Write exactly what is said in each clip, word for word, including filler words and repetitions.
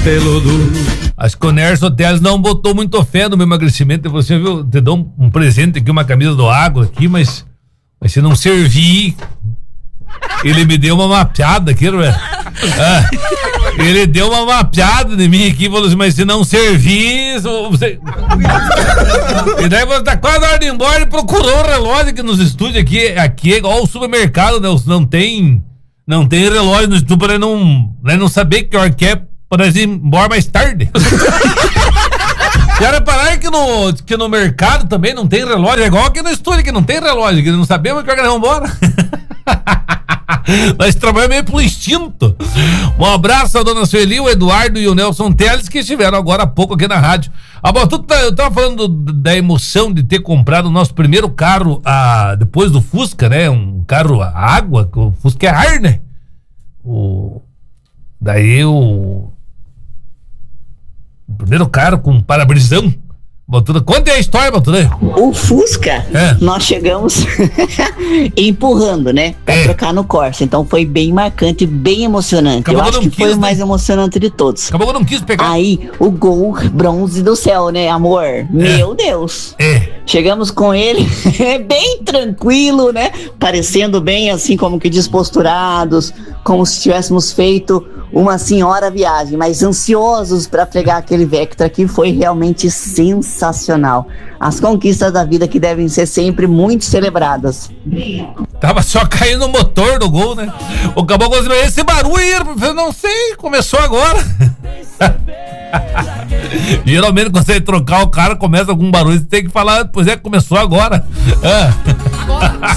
peludo. Acho que o Nerson Teles não botou muito fé no meu emagrecimento. Você viu, te dou um, um presente aqui, uma camisa do Água aqui, mas, mas se não servir, ele me deu uma mapeada aqui, não é? Ah, ele deu uma mapeada de mim aqui, falou assim, mas se não servir, você... E daí você tá quase na hora de ir embora, ele procurou o relógio aqui nos estúdios aqui, aqui é igual o supermercado, né? Não tem, não tem relógio no estúdio pra ele não, pra ele não saber que hora que é, pra ele ir embora mais tarde. E era parar que no, que no mercado também não tem relógio, é igual aqui no estúdio que não tem relógio, que não sabemos que hora que nós vamos embora. Nós trabalhamos meio pelo instinto. Um abraço à dona Sueli, o Eduardo e o Nelson Teles, que estiveram agora há pouco aqui na rádio. Ah, bom, tu tá, eu tava falando do, da emoção de ter comprado o nosso primeiro carro ah, depois do Fusca, né? Um carro a água, o Fusca é ar, né? O, daí o, o primeiro carro com para-brisão. Botuda, conta aí a história, Botuda. O Fusca, é. Nós chegamos empurrando, né? Pra é. trocar no Corsa. Então foi bem marcante, bem emocionante. Acabou Eu acho que quis, foi né? o mais emocionante de todos. Acabou que não quis pegar. Aí, o Gol bronze do céu, né, amor? É. Meu Deus. É. Chegamos com ele bem tranquilo, né? Parecendo bem assim, como que desposturados, como se tivéssemos feito uma senhora viagem, mas ansiosos para pegar aquele Vectra que foi realmente sensacional. As conquistas da vida que devem ser sempre muito celebradas. Tava só caindo o motor do Gol, né? O caboclo, esse barulho, eu não sei, começou agora. Geralmente quando você trocar o cara, começa algum barulho, você tem que falar, pois é, começou agora. Ah.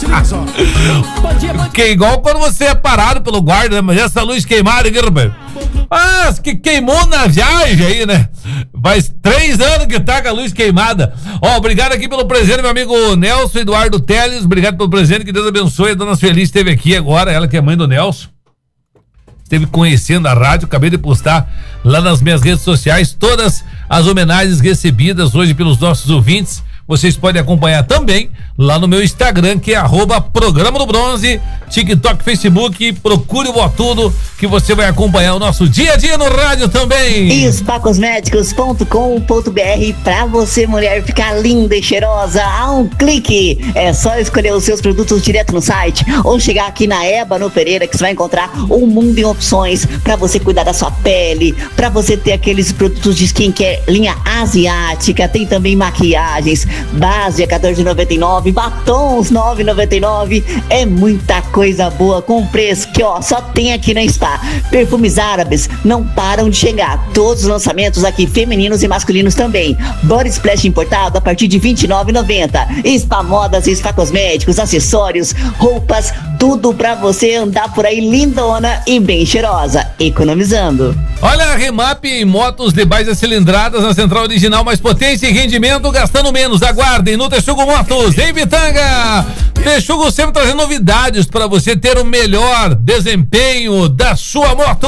Que é igual quando você é parado pelo guarda, né? Mas essa luz queimada aqui, Roberto. Ah, que queimou na viagem aí, né? Faz três anos que tá com a luz queimada. Ó, obrigado aqui pelo presente, meu amigo Nelson Eduardo Teles. Obrigado pelo presente, que Deus abençoe. A dona Sueli esteve aqui agora, ela que é mãe do Nelson. Esteve conhecendo a rádio, acabei de postar lá nas minhas redes sociais todas as homenagens recebidas hoje pelos nossos ouvintes. Vocês podem acompanhar também lá no meu Instagram, que é arroba Programa do Bronze, TikTok, Facebook, procure o Botudo, que você vai acompanhar o nosso dia a dia no rádio também. spa cosméticos ponto com ponto b r, pra você, mulher, ficar linda e cheirosa a um clique. É só escolher os seus produtos direto no site ou chegar aqui na Eba, no Pereira, que você vai encontrar um mundo de opções pra você cuidar da sua pele, pra você ter aqueles produtos de skincare, linha asiática, tem também maquiagens, base a quatorze reais e noventa e nove centavos, batons nove reais e noventa e nove centavos, é muita coisa boa com preço que ó, só tem aqui na Spa. Perfumes árabes não param de chegar, todos os lançamentos aqui femininos e masculinos também. Body Splash importado a partir de vinte e nove reais e noventa centavos. Spa Modas, Spa Cosméticos, acessórios, roupas, tudo pra você andar por aí lindona e bem cheirosa, economizando. Olha a Remap em motos de baixas cilindradas na central original, mais potência e rendimento, gastando menos. Aguardem no Texugo Motos, em Pitanga. Texugo sempre trazendo novidades para você ter o melhor desempenho da sua moto.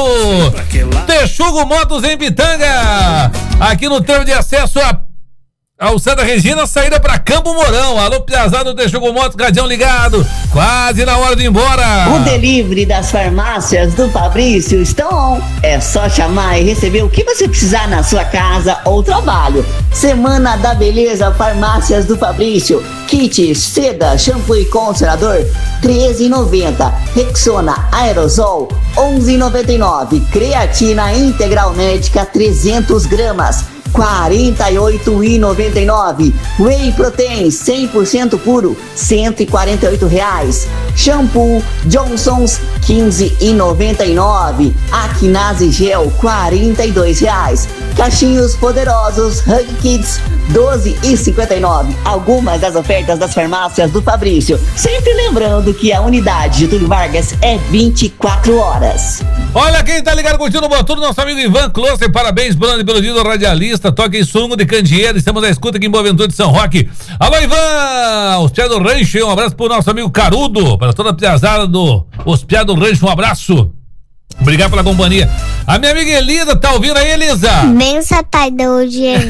Texugo Motos em Pitanga, aqui no termo de acesso a ao Santa Regina, saída pra Campo Mourão. Alô, Piazada do Texugo Motos, radião ligado, quase na hora de ir embora. O delivery das farmácias do Fabrício estão on. É só chamar e receber o que você precisar na sua casa ou trabalho. Semana da Beleza, Farmácias do Fabrício. Kit, seda, shampoo e condicionador, treze reais e noventa centavos. Rexona Aerosol, onze reais e noventa e nove centavos. Creatina Integral Médica, trezentas gramas, quarenta e oito reais e noventa e nove centavos. Whey Protein cem por cento puro, cento e quarenta e oito reais. Shampoo Johnson's, quinze reais e noventa e nove centavos. Aquinase Gel, quarenta e dois reais. Cachinhos Poderosos Hug Kids, doze reais e cinquenta e nove centavos. Algumas das ofertas das farmácias do Fabrício. Sempre lembrando que a unidade de Túlio Vargas é vinte e quatro horas. Olha quem tá ligado curtindo o Botudo, nosso amigo Ivan Closer. Parabéns, plano pelo dia do radialista. Toque em Sungo de Candeeiro. Estamos à escuta aqui em Boa Ventura de São Roque. Alô, Ivan! Os Piá do Rancho. Um abraço pro nosso amigo Carudo. Para toda a piazada do Os Piá do Rancho. Um abraço. Obrigado pela companhia. A minha amiga Elisa, tá ouvindo aí, Elisa? Benção, pai da audiência.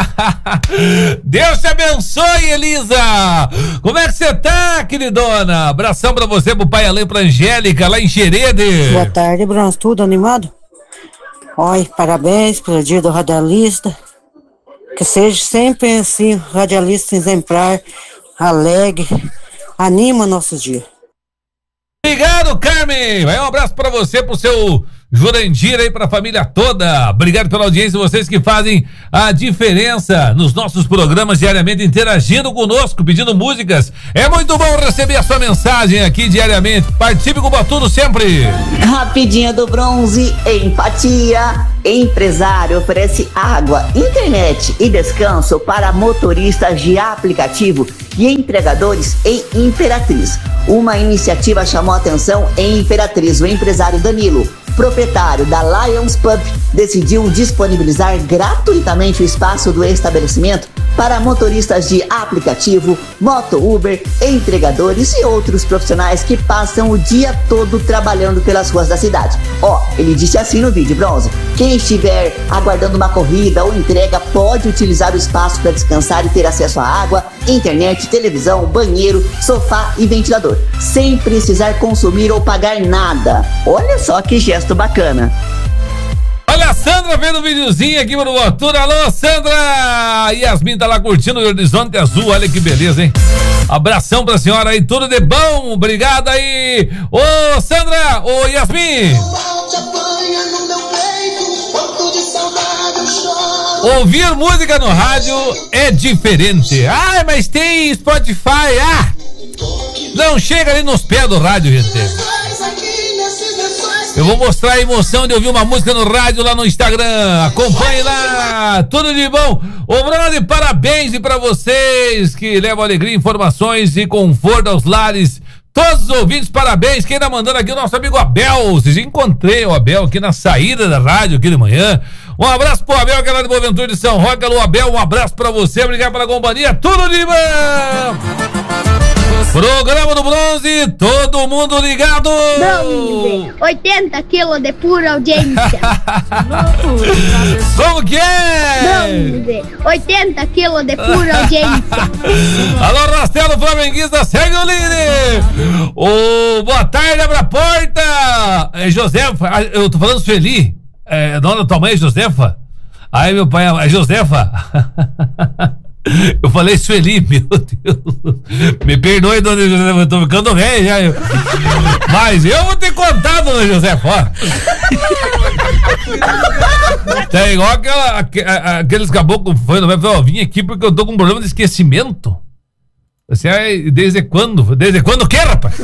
Deus te abençoe, Elisa. Como é que você tá, queridona? Abração pra você, pro pai Além, pra Angélica, lá em Xerede. Boa tarde, Bruno. Tudo animado? Oi, parabéns pelo dia do radialista. Que seja sempre assim, radialista exemplar, alegre, anima nosso dia. Obrigado, Carmen. Vai um abraço pra você, pro seu Jurandir aí, pra família toda. Obrigado pela audiência, vocês que fazem a diferença nos nossos programas diariamente, interagindo conosco, pedindo músicas. É muito bom receber a sua mensagem aqui diariamente. Participe com o Botudo sempre. Rapidinha do Bronze, empatia. Empresário oferece água, internet e descanso para motoristas de aplicativo e entregadores em Imperatriz. Uma iniciativa chamou a atenção em Imperatriz. O empresário Danilo, proprietário da Lions Pub, decidiu disponibilizar gratuitamente o espaço do estabelecimento para motoristas de aplicativo, moto Uber, entregadores e outros profissionais que passam o dia todo trabalhando pelas ruas da cidade. Ó, ele disse assim no vídeo, Bronze: quem estiver aguardando uma corrida ou entrega pode utilizar o espaço para descansar e ter acesso à água, internet, televisão, banheiro, sofá e ventilador, sem precisar consumir ou pagar nada. Olha só que gesto bacana. Olha, a Sandra vendo o videozinho aqui no Botudo. Alô, Sandra! Yasmin tá lá curtindo o Horizonte Azul, olha que beleza, hein? Abração pra senhora aí, tudo de bom, obrigado aí. Ô, Sandra, ô, Yasmin. Ouvir música no rádio é diferente. Ah, mas tem Spotify, ah! Não chega ali nos pés do rádio, gente. Eu vou mostrar a emoção de ouvir uma música no rádio lá no Instagram. Acompanhe lá, tudo de bom. Ô, Bruno, parabéns e pra vocês que levam alegria, informações e conforto aos lares. Todos os ouvintes, parabéns. Quem tá mandando aqui, o nosso amigo Abel. Vocês encontrei o Abel aqui na saída da rádio aqui de manhã. Um abraço pro Abel, que é lá de Boa Ventura de São Roque. Alô, Abel, um abraço pra você. Obrigado pela companhia. Tudo de bom. Programa do Bronze, todo mundo ligado. Bronze, oitenta quilos de pura audiência. Como que é? Bronze, oitenta quilos de pura audiência. Alô, Rastelo Flamenguista, segue o líder. Ô, boa tarde, abre a porta. É Josefa, eu tô falando Sueli. É, dona da tua mãe é Josefa? Aí meu pai é Josefa. Eu falei Sueli, meu Deus. Me perdoe, dona Josefa, eu tô ficando velho já. Eu. Mas eu vou ter contado, dona Josefa. É igual aquela, aqueles caboclos foi no eu vim aqui porque eu tô com um problema de esquecimento. Assim, aí, desde quando? Desde quando o quê, rapaz?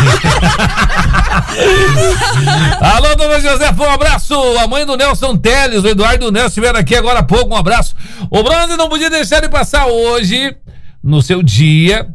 Alô, dona Josefa, um abraço. A mãe do Nelson Teles, o Eduardo Nelson estiveram aqui agora há pouco, um abraço. O Bronze não podia deixar de passar hoje no seu dia.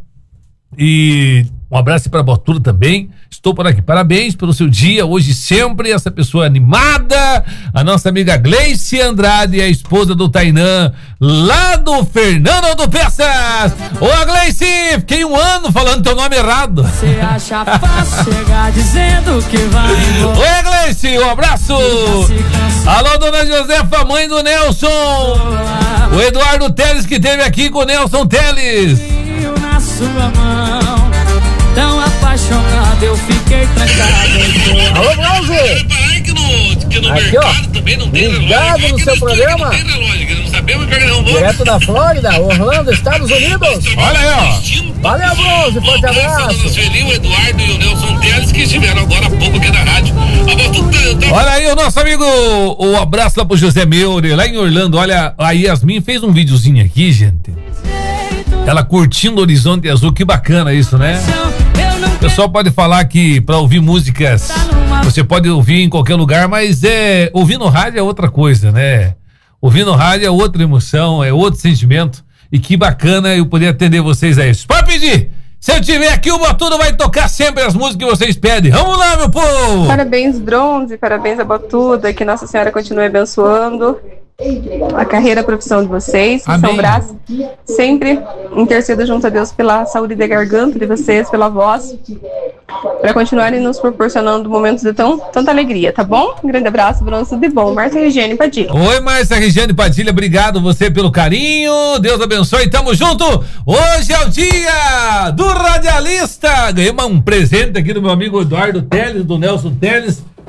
E um abraço para Botudo também. Estou por aqui. Parabéns pelo seu dia, hoje sempre, essa pessoa animada, a nossa amiga Gleice Andrade, a esposa do Tainã, lá do Fernando Autopeças. Ô, Gleice, fiquei um ano falando teu nome errado. Você acha fácil chegar dizendo que vai embora. Oi, Gleice, um abraço. Alô, dona Josefa, mãe do Nelson. O Eduardo Teles, que esteve aqui com o Nelson Teles. Na sua mão, tão apaixonado, eu fiquei trancado. Alô, Bronze! Que no, que no aqui, ó, também não tem ligado relógio, no seu programa. Não tem relógio, não sabemos pegar não. Direto da Flórida, Orlando, Estados Unidos. Olha aí, ó. Valeu, Bronze, forte abraço. O Sueli, o Eduardo e o Nelson Teles, que estiveram agora há pouco aqui na rádio. Olha aí o nosso amigo, o abraço lá pro José Meure, lá em Orlando. Olha, a Yasmin fez um videozinho aqui, gente. Ela curtindo o Horizonte Azul, que bacana isso, né? O pessoal pode falar que pra ouvir músicas você pode ouvir em qualquer lugar, mas é ouvir no rádio é outra coisa, né? Ouvir no rádio é outra emoção, é outro sentimento. E que bacana eu poder atender vocês a isso. Pode pedir! Se eu tiver aqui, o Botudo vai tocar sempre as músicas que vocês pedem. Vamos lá, meu povo! Parabéns, Bronze, parabéns a Botuda, que Nossa Senhora continue abençoando a carreira, a profissão de vocês, que são braços. Sempre intercedo junto a Deus pela saúde da garganta de vocês, pela voz, para continuarem nos proporcionando momentos de tão, tanta alegria, tá bom? Um grande abraço, Bronze, tudo de bom. Márcia Regiane Padilha. Oi, Márcia Regiane Padilha, obrigado você pelo carinho, Deus abençoe, tamo junto. Hoje é o dia do radialista. Ganhei um presente aqui do meu amigo Eduardo Teles, do Nelson Teles.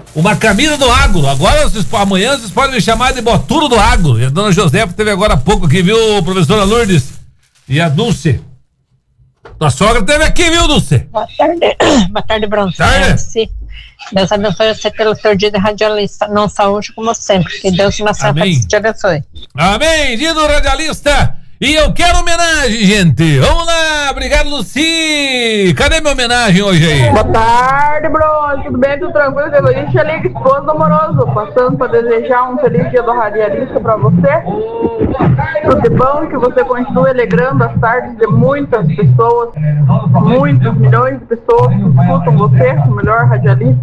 uma camisa do agro. Agora, vocês, amanhã, vocês podem me chamar de Boturo do Agro. E a dona Josefa teve agora há pouco aqui, viu, professora Lourdes? E a Dulce. Tua sogra teve aqui, viu, Dulce? Boa tarde. Boa tarde, Bronze. Tarde. Deus abençoe você pelo seu dia de radialista. Não saúde como sempre. Que Deus na santa te abençoe. Amém. Dia do radialista. E eu quero homenagem, gente. Vamos lá. Obrigado, Luci. Cadê minha homenagem hoje aí? Boa tarde, Bronze. Tudo bem? Tudo tranquilo? Eloísa Chaliga, esposa do amoroso. Passando para desejar um feliz dia do radialista para você. Tudo de bom, que você continue alegrando as tardes de muitas pessoas, muitos milhões de pessoas que escutam você, o melhor radialista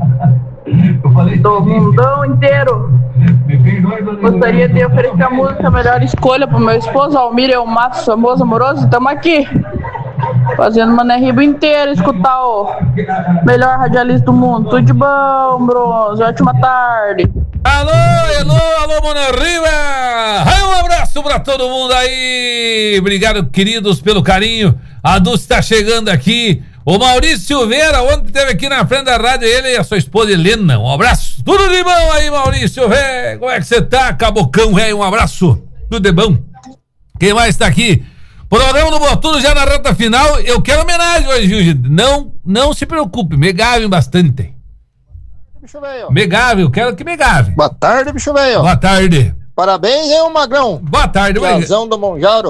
do mundão inteiro. Gostaria de oferecer a música Melhor Escolha para o meu esposo, Almir Eu Mato, famoso amoroso. Estamos aqui, fazendo uma Riba inteira, escutar o melhor radialista do mundo. Tudo de bom, Bronze. Ótima tarde. Alô, alô, alô, Monarriba! Um abraço pra todo mundo aí! Obrigado, queridos, pelo carinho. A Dulce tá chegando aqui. O Maurício Silveira, ontem esteve aqui na frente da rádio, ele e a sua esposa Helena. Um abraço. Tudo de bom aí, Maurício, velho? Como é que você tá, cabocão, velho? Um abraço. Tudo de bom. Quem mais tá aqui? Programa do Botudo já na reta final. Eu quero homenagem hoje, viu, gente? Não, não se preocupe, me gavem bastante. Bicho velho. Me gave, eu quero que me gave. Boa tarde, bicho velho. Boa tarde. Parabéns, hein, Magrão. Boa tarde, Tiazão do Monjaro.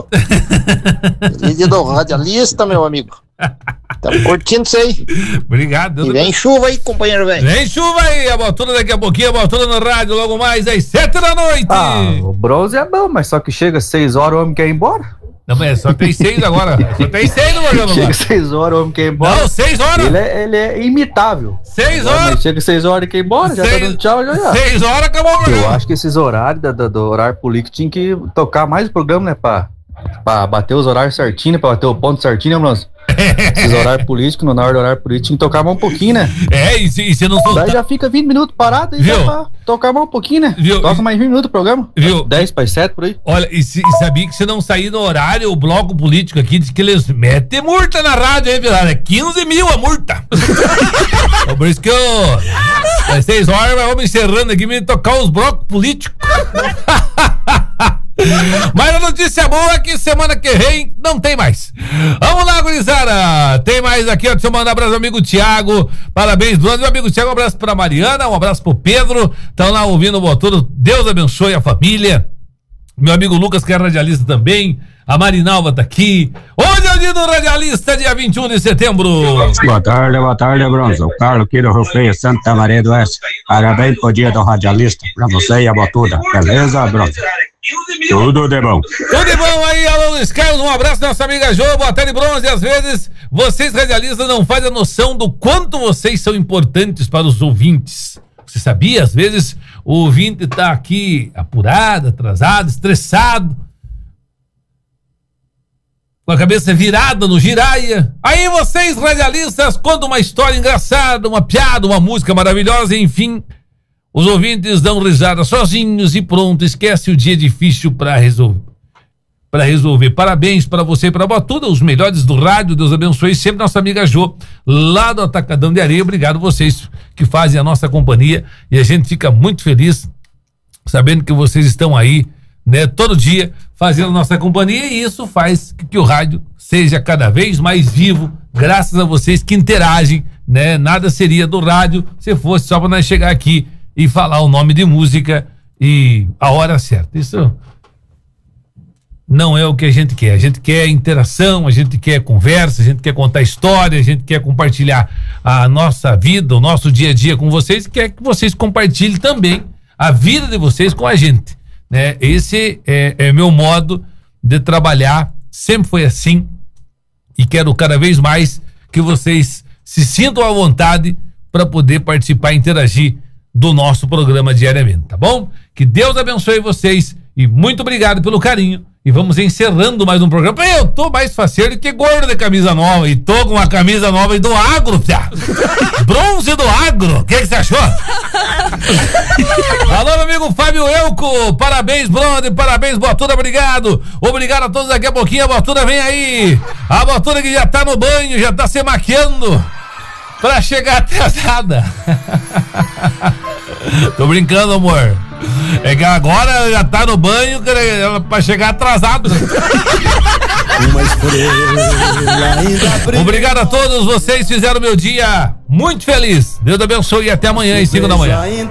Dia do radialista, meu amigo. Tá curtindo isso aí. Obrigado. E vem chuva aí, companheiro velho. Vem chuva aí, a Botuda daqui a pouquinho, a Botuda no rádio, logo mais às sete da noite. Ah, o Bronze é bom, mas só que chega às seis horas o homem quer ir embora. Não, mas só tem seis agora. Só tem seis no programa chega agora. seis horas o homem quer ir embora. Não, seis horas. Ele é, ele é imitável. Seis horas. Mas chega seis horas e quer ir embora, já seis, tá dando tchau, já, já. Seis horas acabou o programa. Eu acho que esses horários da, da, do horário político tinha que tocar mais o programa, né, pra, pra bater os horários certinho, né, pra bater o ponto certinho, né, Bronze? Esses horários políticos, no hora do horário político, tinha que tocar mais um pouquinho, né? É, e se, e se não soltar... Daí já fica vinte minutos parado e já pra tocar mais um pouquinho, né? Viu? Toca mais vinte minutos o programa. Viu? dez para as sete, por aí. Olha, e, se, e sabia que se não sair no horário, o bloco político aqui diz que eles metem multa na rádio, hein, Pilar? É quinze mil a multa. É por isso que eu... Às seis horas, mas vamos encerrando aqui, me tocar os blocos políticos. Mas a notícia boa é que semana que vem não tem mais. Vamos lá, gurizada. Tem mais aqui, ó. Deixa eu mandar um abraço ao amigo Thiago. Parabéns, meu amigo Thiago. Um abraço pra Mariana, um abraço pro Pedro. Estão lá ouvindo o Botudo. Deus abençoe a família. Meu amigo Lucas, que é radialista também. A Marinalva tá aqui. Hoje é o dia do radialista, dia vinte e um de setembro. Boa tarde, boa tarde, Bronze. O Carlos aqui do Rio Feio, Santa Maria do Oeste. Parabéns pro dia do radialista. Pra você e a Botuda. Beleza, Bronze? Tudo de bom. Tudo de bom aí, alô Luiz Carlos, um abraço nossa amiga Jo, boa tarde, Bronze. Às vezes, vocês radialistas não fazem a noção do quanto vocês são importantes para os ouvintes. Você sabia? Às vezes, o ouvinte tá aqui apurado, atrasado, estressado, com a cabeça virada no giraia. Aí vocês, radialistas, contam uma história engraçada, uma piada, uma música maravilhosa, enfim... Os ouvintes dão risada sozinhos e pronto, esquece o dia difícil para resolver. Para resolver. Parabéns para você e para a Botuda, os melhores do rádio. Deus abençoe sempre nossa amiga Jo, lá do Atacadão de Areia. Obrigado vocês que fazem a nossa companhia e a gente fica muito feliz sabendo que vocês estão aí, né, todo dia fazendo a nossa companhia, e isso faz que, que o rádio seja cada vez mais vivo, graças a vocês que interagem, né? Nada seria do rádio se fosse só para nós chegar aqui e falar o nome de música e a hora certa. Isso não é o que a gente quer. A gente quer interação, a gente quer conversa, a gente quer contar história, a gente quer compartilhar a nossa vida, o nosso dia a dia com vocês, e quer que vocês compartilhem também a vida de vocês com a gente, né? Esse é, é meu modo de trabalhar, sempre foi assim, e quero cada vez mais que vocês se sintam à vontade para poder participar e interagir do nosso programa diariamente, tá bom? Que Deus abençoe vocês e muito obrigado pelo carinho. E vamos encerrando mais um programa. Eu tô mais faceiro que gordo de camisa nova, e tô com uma camisa nova do agro, pia. Bronze do agro. O que você achou? Alô, meu amigo Fábio Elco, parabéns, Bronze, parabéns, Botuda, obrigado. Obrigado a todos, daqui a pouquinho a Botuda vem aí. A Botuda que já tá no banho, já tá se maquiando. pra chegar atrasada. Tô brincando, amor. É que agora já tá no banho pra chegar atrasado. Obrigado a todos vocês, fizeram meu dia muito feliz. Deus abençoe e até amanhã, às cinco da manhã.